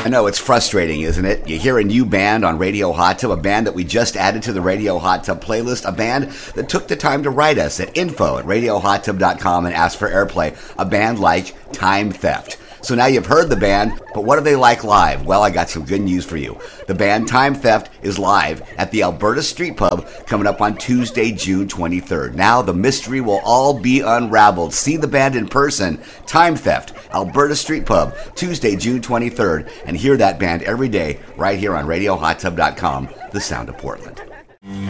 I know, it's frustrating, isn't it? You hear a new band on Radio Hot Tub, a band that we just added to the Radio Hot Tub playlist, a band that took the time to write us at info@radiohottub.com and ask for airplay, a band like Time Theft. So now you've heard the band, but what are they like live? Well, I got some good news for you. The band Time Theft is live at the Alberta Street Pub coming up on Tuesday, June 23rd. Now the mystery will all be unraveled. See the band in person, Time Theft, Alberta Street Pub, Tuesday, June 23rd, and hear that band every day right here on RadioHotTub.com, the sound of Portland.